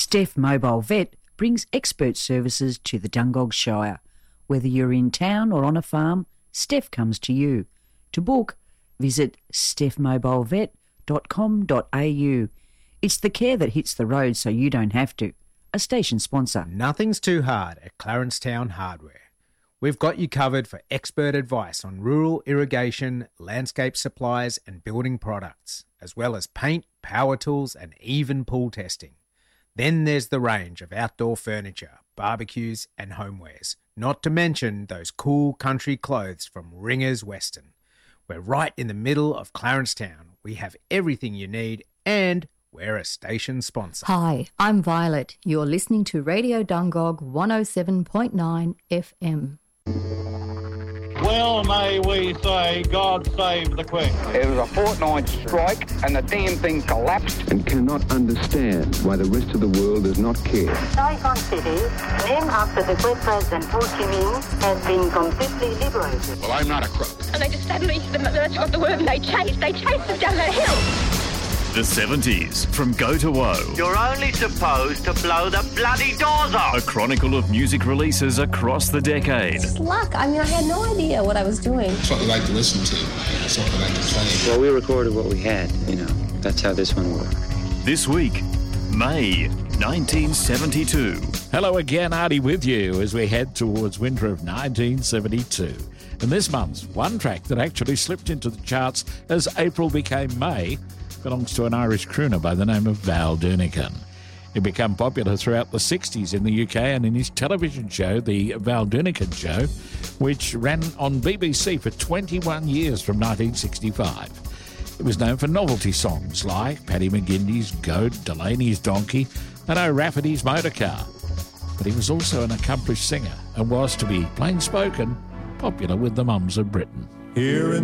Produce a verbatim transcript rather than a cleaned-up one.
Steph Mobile Vet brings expert services to the Dungog Shire. Whether you're in town or on a farm, Steph comes to you. To book, visit steph mobile vet dot com dot a u. It's the care that hits the road so you don't have to. A station sponsor. Nothing's too hard at Clarencetown Hardware. We've got you covered for expert advice on rural irrigation, landscape supplies and building products, as well as paint, power tools and even pool testing. Then there's the range of outdoor furniture, barbecues and homewares, not to mention those cool country clothes from Ringers Western. We're right in the middle of Clarencetown. We have everything you need and we're a station sponsor. Hi, I'm Violet. You're listening to Radio Dungog one oh seven point nine F M. Well, may we say, God save the Queen. It was a fortnight strike and the damn thing collapsed. And cannot understand why the rest of the world does not care. Saigon City, named after the great President Ho Chi Minh, has been completely liberated. Well, I'm not a crook. And they just suddenly, the merch got the word and they chased, they chased us down that hill. The seventies, from Go to Woe. You're only supposed to blow the bloody doors off. A chronicle of music releases across the decade. It's luck. I mean, I had no idea what I was doing. It's what we like to listen to. It's what we like to play. Well, we recorded what we had, you know. That's how this one worked. This week, May nineteen seventy-two. Hello again, Artie with you as we head towards winter of nineteen seventy-two. And this month's one track that actually slipped into the charts as April became May belongs to an Irish crooner by the name of Val Doonican. He became popular throughout the sixties in the U K and in his television show, The Val Doonican Show, which ran on B B C for twenty-one years from nineteen sixty-five. It was known for novelty songs like Paddy McGinty's Goat, Delaney's Donkey and O'Rafferty's Motorcar. But he was also an accomplished singer and was, to be plain spoken, popular with the mums of Britain. Here in